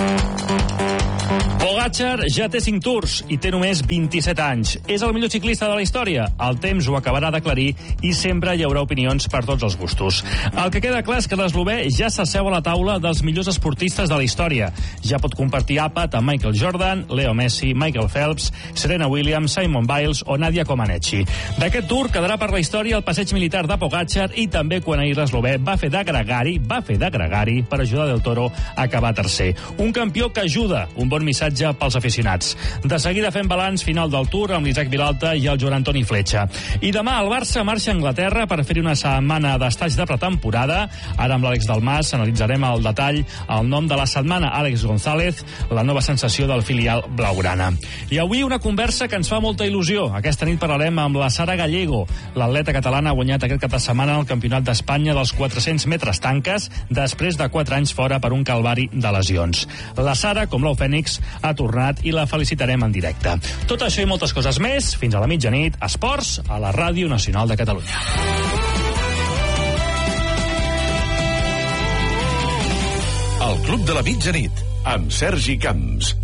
Pogačar ja té 5 tours i té només 27 anys. És el millor ciclista de la història? El temps ho acabarà d'aclarir i sempre hi haurà opinions per tots els gustos. El que queda clar és que l'eslovè ja s'asseu a la taula dels millors esportistes de la història. Ja pot compartir àpat amb Michael Jordan, Leo Messi, Michael Phelps, Serena Williams, Simone Biles o Nadia Comaneci. D'aquest tour quedarà per la història el passeig militar de Pogačar i també quan ahir l'eslovè va fer de gregari per ajudar Del Toro a acabar tercer. Un campió que ajuda, un bon missatge pels aficionats. De seguida fem balanç final del Tour amb l'Isaac Vilalta i el Joan Antoni Fletxa. I demà el Barça marxa a Anglaterra per fer-hi una setmana d'estats de pretemporada. Ara amb l'Àlex Dalmas analitzarem al detall el nom de la setmana, Àlex González, la nova sensació del filial blaugrana. I avui una conversa que ens fa molta il·lusió. Aquesta nit parlarem amb la Sara Gallego. L'atleta catalana ha guanyat aquest cap de setmana el Campionat d'Espanya dels 400 metres tanques després de 4 anys fora per un calvari de lesions. La Sara, com l'ou Fènix, ha tornat i la felicitarem en directe. Tot això i moltes coses més, fins a la mitjanit, Esports, a la Ràdio Nacional de Catalunya. El Club de la Mitjanit, amb Sergi Camps.